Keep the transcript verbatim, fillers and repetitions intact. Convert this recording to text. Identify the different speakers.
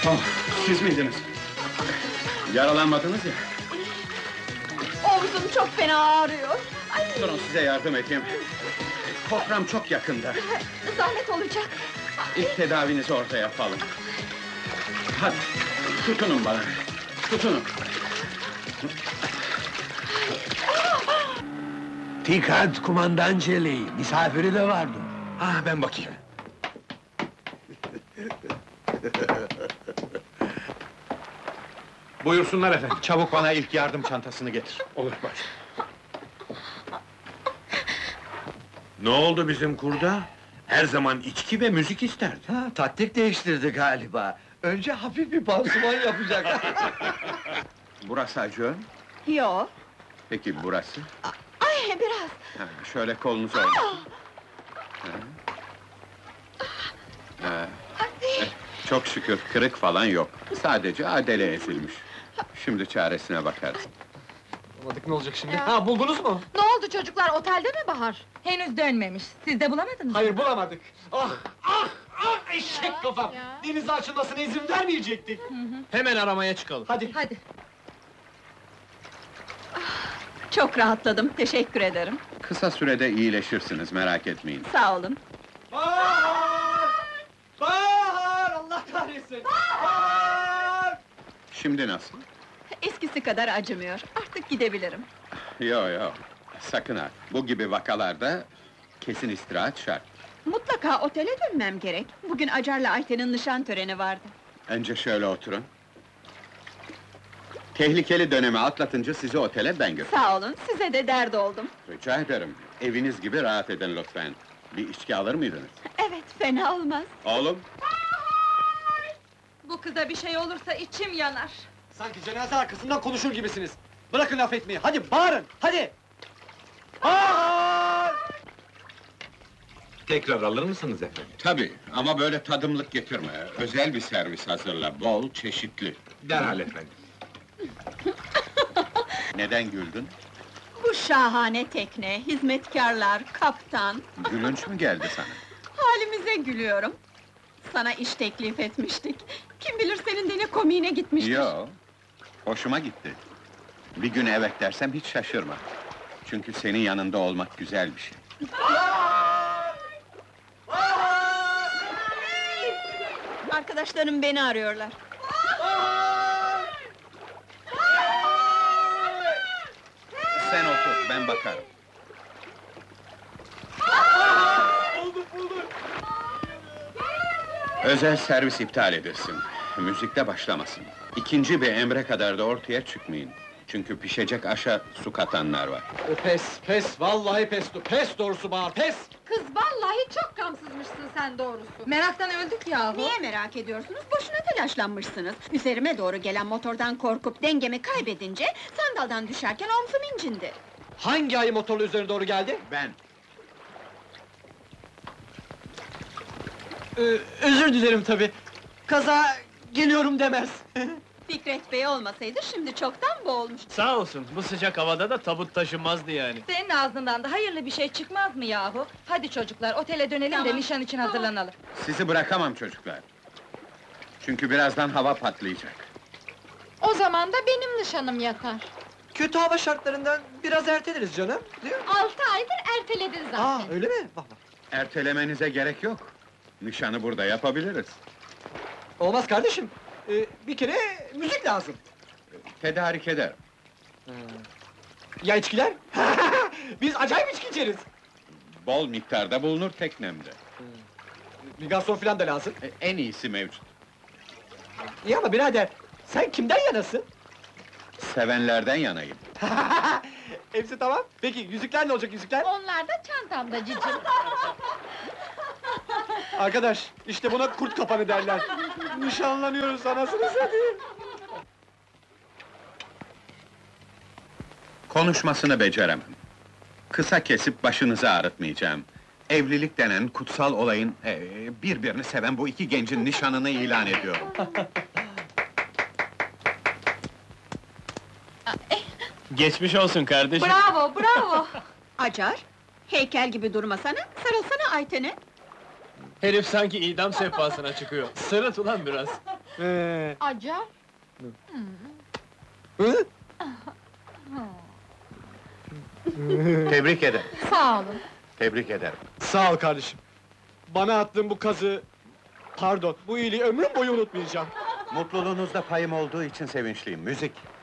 Speaker 1: Oh, siz miydiniz? Yaralanmadınız ya.
Speaker 2: Omzum çok fena ağrıyor. Ay,
Speaker 1: Durun size yardım edeyim. Toprağım çok yakında.
Speaker 2: zahmet olacak.
Speaker 1: İlk tedavinizi orada yapalım. Hadi, tutunun bana. Tutunun.
Speaker 3: Dikkat kumandanceli, misafiri de vardı.
Speaker 1: Ah, ben bakayım. Buyursunlar efendim. Çabuk bana ilk yardım çantasını getir. Olur baş.
Speaker 4: Ne oldu bizim kurda? Her zaman içki ve müzik isterdi.
Speaker 3: Ha, taktik değiştirdi galiba. Önce hafif bir pansuman yapacak.
Speaker 1: Burası acıyor.
Speaker 2: Yo,
Speaker 1: Peki burası?
Speaker 2: ay biraz.
Speaker 1: Ha, şöyle kolunuzu oynatın. Ha. Ha,
Speaker 2: Ay,
Speaker 1: çok şükür kırık falan yok. Sadece adele ezilmiş. Şimdi çaresine bakarız.
Speaker 5: Bulamadık, ne olacak şimdi? Ha, buldunuz mu?
Speaker 2: ne oldu çocuklar, otelde mi Bahar?
Speaker 6: Henüz dönmemiş, siz de bulamadınız mı?
Speaker 5: Hayır, bulamadık. Ah, ah, ah, eşek kafam!
Speaker 6: ya.
Speaker 5: Denize açılmasına izin vermeyecektik.
Speaker 7: Hemen aramaya çıkalım.
Speaker 5: Hadi.
Speaker 6: Hadi.
Speaker 2: Çok rahatladım, teşekkür ederim.
Speaker 1: Kısa sürede iyileşirsiniz, merak etmeyin.
Speaker 2: Sağ olun.
Speaker 5: Bahar! Bahar! Allah kahretsin! Bahar!
Speaker 1: Şimdi nasıl?
Speaker 2: Eskisi kadar acımıyor, artık gidebilirim.
Speaker 1: Yo yo, sakın ha. Bu gibi vakalarda kesin istirahat şart.
Speaker 2: Mutlaka otele dönmem gerek. Bugün Acar'la Ayten'in nişan töreni vardı.
Speaker 1: Önce şöyle oturun. Tehlikeli dönemi atlatınca sizi otele ben götürürüm.
Speaker 2: Sağ olun, size de dert oldum.
Speaker 1: Rica ederim. Eviniz gibi rahat edin lütfen. Bir içki alır mıydınız?
Speaker 2: Evet, fena olmaz.
Speaker 1: Oğlum,
Speaker 6: Bu kıza bir şey olursa içim yanar.
Speaker 5: Sanki cenaze arkasından konuşur gibisiniz. Bırakın laf etmeyi, hadi bağırın, hadi! Bahar!
Speaker 4: Tekrar alır mısınız efendim?
Speaker 1: tabii ama böyle tadımlık getirme. Özel bir servis hazırla, bol, çeşitli.
Speaker 4: Derhal efendim.
Speaker 1: Neden güldün?
Speaker 2: Bu şahane tekne, hizmetkarlar, kaptan...
Speaker 1: Gülünç mü geldi sana?
Speaker 2: Halimize gülüyorum. Sana iş teklif etmiştik. Kim bilir senin de ne komiğine gitmiştir.
Speaker 1: Yo, hoşuma gitti. Bir gün evet dersem hiç şaşırma. Çünkü senin yanında olmak güzel bir şey.
Speaker 2: Arkadaşlarım beni arıyorlar.
Speaker 1: Sen otur, ben bakarım. Özel servis iptal edilsin. Müzikte başlamasın. İkinci bir emre kadar da ortaya çıkmayın. Çünkü pişecek aşa su katanlar var.
Speaker 5: O pes, pes, vallahi pes, pes doğrusu Bahar, pes!
Speaker 6: Kız vallahi çok gamsızmışsın sen doğrusu. Meraktan öldük yahu.
Speaker 2: Niye merak ediyorsunuz? Boşuna telaşlanmışsınız. Üzerime doğru gelen motordan korkup dengemi kaybedince... ...sandaldan düşerken omzum incindi.
Speaker 5: Hangi ayı motorlu üzerine doğru geldi?
Speaker 1: Ben.
Speaker 5: Ee, özür dilerim tabii. Kaza geliyorum demez.
Speaker 2: Fikret Bey olmasaydı şimdi çoktan boğulmuştu.
Speaker 7: Sağ olsun, bu sıcak havada da tabut taşınmazdı yani.
Speaker 6: Senin ağzından da hayırlı bir şey çıkmaz mı yahu? Hadi çocuklar, otele dönelim de
Speaker 2: Tamam,
Speaker 6: nişan için
Speaker 2: tamam.
Speaker 6: hazırlanalım.
Speaker 1: Sizi bırakamam çocuklar. Çünkü birazdan hava patlayacak.
Speaker 6: O zaman da benim nişanım yatar.
Speaker 5: Kötü hava şartlarından biraz erteleriz canım, değil mi?
Speaker 6: Altı aydır erteledin zaten.
Speaker 5: Aa, öyle mi? Bak bak.
Speaker 1: Ertelemenize gerek yok. Nişanı burada yapabiliriz.
Speaker 5: Olmaz kardeşim. Ee, bir kere müzik lazım.
Speaker 1: Tedarik eder.
Speaker 5: Ya içkiler? Biz acayip içki içeriz.
Speaker 1: Bol miktarda bulunur teknemde.
Speaker 5: Bir garson filan da lazım.
Speaker 1: E, en iyisi mevcut.
Speaker 5: İyi ama birader, sen kimden yanasın?
Speaker 1: Sevenlerden yanayım.
Speaker 5: Hepsi tamam. Peki yüzükler ne olacak yüzükler?
Speaker 6: Onlar da çantamda cicim.
Speaker 5: Arkadaş, işte buna kurt kapanı derler. Nişanlanıyoruz anasını satayım.
Speaker 1: Konuşmasını beceremem. Kısa kesip başınızı ağrıtmayacağım. Evlilik denen kutsal olayın... e, ...birbirini seven bu iki gencin nişanını ilan ediyorum.
Speaker 7: Geçmiş olsun kardeşim.
Speaker 2: Bravo, bravo! Acar, heykel gibi durmasana, sarılsana Ayten'e.
Speaker 7: Herif sanki idam sehpasına çıkıyor. Sırıt ulan biraz.
Speaker 5: Ee,
Speaker 2: Acar.
Speaker 5: hı?
Speaker 1: Tebrik ederim,
Speaker 2: Sağ olun.
Speaker 1: tebrik ederim.
Speaker 5: Sağ ol kardeşim. Bana attığın bu kazı... Pardon, bu iyiliği ömrüm boyu unutmayacağım.
Speaker 1: Mutluluğunuzda payım olduğu için sevinçliyim. Müzik.